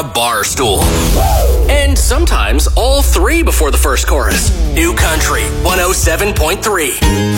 bar stool. And sometimes all three before the first chorus. New Country 107.3.